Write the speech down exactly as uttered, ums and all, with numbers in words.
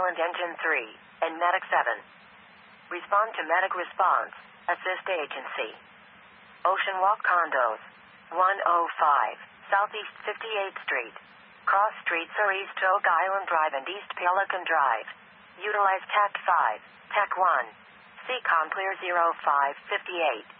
Island Engine three, and Medic seven. Respond to Medic response. Assist agency. Ocean Walk Condos. one oh five, Southeast fifty-eighth Street. Cross streets are East Oak Island Drive and East Pelican Drive. Utilize T A C five, T A C one. C COM clear zero five fifty-eight.